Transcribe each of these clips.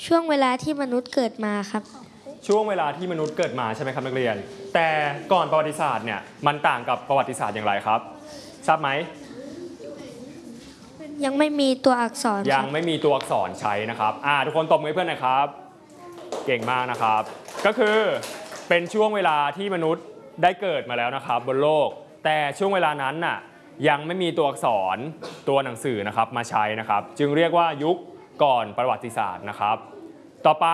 ช่วงเวลาที่มนุษย์เกิดมาครับช่วงเวลาที่มนุษย์เกิดมาใช่ไหมครับนักเรียนแต่ก่อนประวัติศาสตร์เนี่ยมันต่างกับประวัติศาสตร์อย่างไรครับทราบไหมยังไม่มีตัวอักษรยังไม่มีตัวอักษรใช้นะครับทุกคนตบมือเพื่อนหน่อยครับเก่งมากนะครับก็คือเป็นช่วงเวลาที่มนุษย์ได้เกิดมาแล้วนะครับบนโลกแต่ช่วงเวลานั้นน่ะยังไม่มีตัวอักษรตัวหนังสือนะครับมาใช้นะครับจึงเรียกว่ายุคก่อนประวัติศาสตร์นะครับต่อไป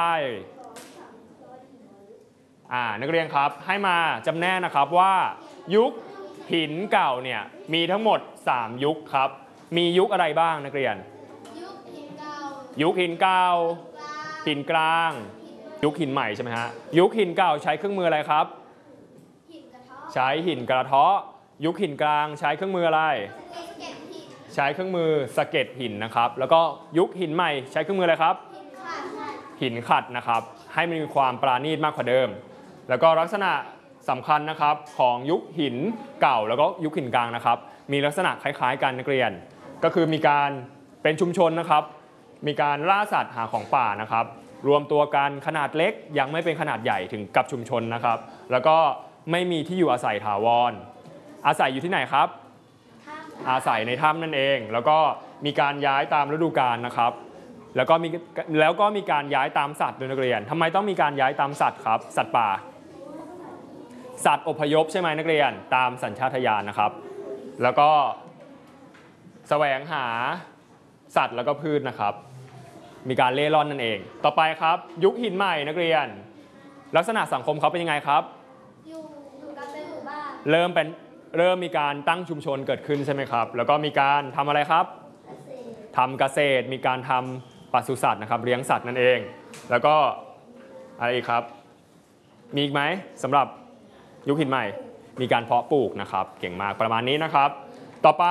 นักเรียนครับให้มาจำแนกนะครับว่ายุคหินเก่าเนี่ยมีทั้งหมด3ยุคครับมียุคอะไรบ้างนักเรียนยุคหินเก่ายุคหินเก่าหินกลางยุคหินใหม่ใช่ไหมฮะยุคหินเก่าใช้เครื่องมืออะไรครับใช้หินกระเทาะยุคหินกลางใช้เครื่องมืออะไรใช้เครื่องมือสะเก็ดหินนะครับแล้วก็ยุคหินใหม่ใช้เครื่องมืออะไรครับหินขัดนะครับให้มันมีความปราณีตมากกว่าเดิมแล้วก็ลักษณะสำคัญนะครับของยุคหินเก่าแล้วก็ยุคหินกลางนะครับมีลักษณะคล้ายๆกันนักเรียนก็คือมีการเป็นชุมชนนะครับมีการล่าสัตว์หาของป่านะครับรวมตัวกันขนาดเล็กยังไม่เป็นขนาดใหญ่ถึงกับชุมชนนะครับแล้วก็ไม่มีที่อยู่อาศัยถาวรอาศัยอยู่ที่ไหนครับอาศัยในถ้ำนั่นเองแล้วก็มีการย้ายตามฤดูกาลนะครับแล้วก็มีการย้ายตามสัตว์ด้วยนักเรียนทำไมต้องมีการย้ายตามสัตว์ครับสัตว์ป่าสัตว์อพยพใช่ไหมนักเรียนตามสัญชาตญาณนะครับแล้วก็แสวงหาสัตว์แล้วก็พืชนะครับมีการเล่ร่อนนั่นเองต่อไปครับยุคหินใหม่นักเรียนลักษณะสังคมเขาเป็นยังไงครับอยู่กันเป็นหมู่บ้านเริ่มมีการตั้งชุมชนเกิดขึ้นใช่ไหมครับแล้วก็มีการทำอะไรครับทำเกษตรมีการทำปศุสัตว์นะครับเลี้ยงสัตว์นั่นเองแล้วก็อะไรอีกครับมีอีกไหมสำหรับยุคหินใหม่มีการเพาะปลูกนะครับเก่งมากประมาณนี้นะครับต่อไป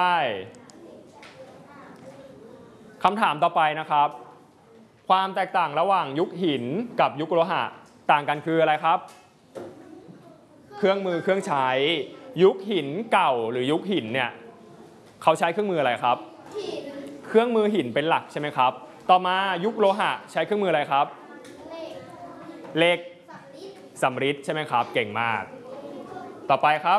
คำถามต่อไปนะครับความแตกต่างระหว่างยุคหินกับยุคโลหะต่างกันคืออะไรครับเครื่องมือเครื่องใช้ยุคหินเก่าหรือยุคหินเนี่ยเขาใช้เครื่องมืออะไรครับเครื่องมือหินเป็นหลักใช่ไหมครับต่อมายุคโลหะใช้เครื่องมืออะไรครับเหล็กสำริดใช่ไหมครับเก่งมากต่อไปครับ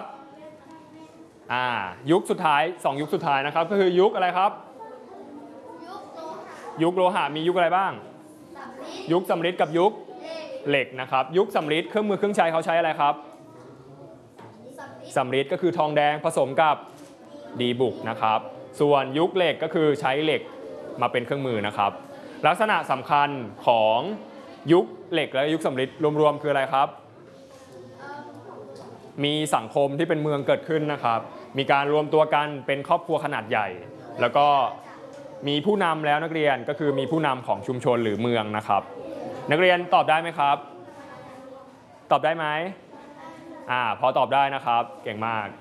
ยุคสุดท้าย2ยุคสุดท้ายนะครับก็คือยุคอะไรครับยุคโลหะมียุคอะไรบ้างยุคสำริดกับยุคเหล็กนะครับยุคสำริดเครื่องมือเครื่องใช้เขาใช้อะไรครับสำริดก็คือทองแดงผสมกับดีบุกนะครับส่วนยุคเหล็กก็คือใช้เหล็กมาเป็นเครื่องมือนะครับลักษณะสำคัญของยุคเหล็กและยุคสำริดรวมๆคืออะไรครับมีสังคมที่เป็นเมืองเกิดขึ้นนะครับมีการรวมตัวกันเป็นครอบครัวขนาดใหญ่แล้วก็มีผู้นำแล้วนักเรียนก็คือมีผู้นำของชุมชนหรือเมืองนะครับนักเรียนตอบได้ไหมครับตอบได้ไหมพอตอบได้นะครับเก่งมาก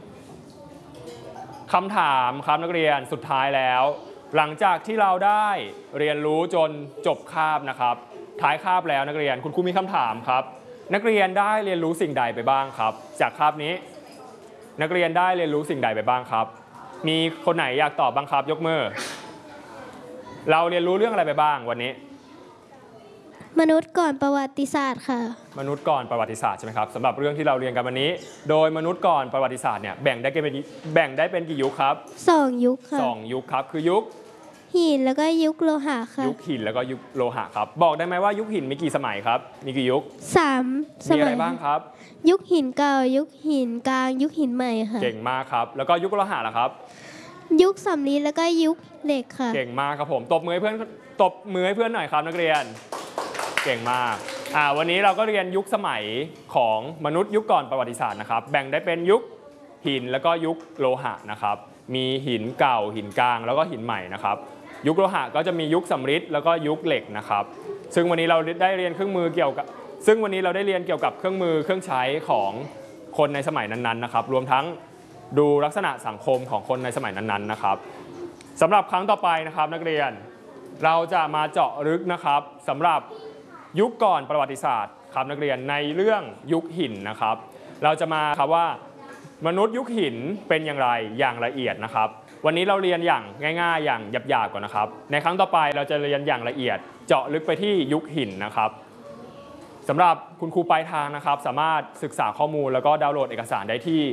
คำถามครับนักเรียนสุดท้ายแล้วหลังจากที่เราได้เรียนรู้จนจบคาบนะครับท้ายคาบแล้วนักเรียนคุณครูมีคำถามครับนักเรียนได้เรียนรู้สิ่งใดไปบ้างครับจากคาบนี้นักเรียนได้เรียนรู้สิ่งใดไปบ้างครับมีคนไหนอยากตอบบ้างครับยกมือเราเรียนรู้เรื่องอะไรไปบ้างวันนี้มนุษย์ก่อนประวัติศาสตร์ค่ะมนุษย์ก่อนประวัติศาสตร์ใช่ไหมครับสำหรับเรื่องที่เราเรียนกันวันนี้โดยมนุษย์ก่อนประวัติศาสตร์เนี่ยแบ่งได้เป็นกี่ยุคครับ 2ยุคค่ะ 2ยุคครับคือยุคหินแล้วก็ยุคโลหะค่ะยุคหินแล้วก็ยุคโลหะครับบอกได้ไหมว่ายุคหินมีกี่สมัยครับมีกี่ยุค 3 สมัยมีอะไรบ้างครับยุคหินเก่ายุคหินกลางยุคหินใหม่ค่ะเก่งมากครับแล้วก็ยุคโลหะล่ะครับยุคสำริดแล้วก็ยุคเหล็กค่ะเก่งมากครับผมตบมือให้เพื่อนหน่อยครับนักเรียนเก่งมากวันนี้เราก็เรียนยุคสมัยของมนุษย์ยุคก่อนประวัติศาสตร์นะครับแบ่งได้เป็นยุคหินแล้วก็ยุคโลหะนะครับมีหินเก่าหินกลางแล้วก็หินใหม่นะครับยุคโลหะก็จะมียุคสำริดแล้วก็ยุคเหล็กนะครับซึ่งวันนี้เราได้เรียนเครื่องมือเกี่ยวกับเครื่องมือเครื่องใช้ของคนในสมัยนั้นๆนะครับรวมทั้งดูลักษณะสังคมของคนในสมัยนั้นๆนะครับสำหรับครั้งต่อไปนะครับนักเรียนเราจะมาเจาะลึกนะครับสำหรับยุคก่อนประวัติศาสตร์ครับนักเรียนในเรื่องยุคหินนะครับเราจะมาครับว่ามนุษย์ยุคหินเป็นอย่างไรอย่างละเอียดนะครับวันนี้เราเรียนอย่างง่ายๆอย่างหยาบๆก่อนนะครับในครั้งต่อไปเราจะเรียนอย่างละเอียดเจาะลึกไปที่ยุคหินนะครับสำหรับคุณครูปลายทางนะครับสามารถศึกษาข้อมูลแล้วก็ดาวน์โหลดเอกสารได้ที่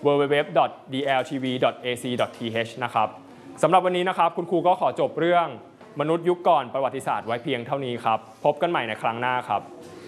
www.dltv.ac.th นะครับสำหรับวันนี้นะครับคุณครูก็ขอจบเรื่องมนุษย์ยุคก่อนประวัติศาสตร์ไว้เพียงเท่านี้ครับพบกันใหม่ในครั้งหน้าครับ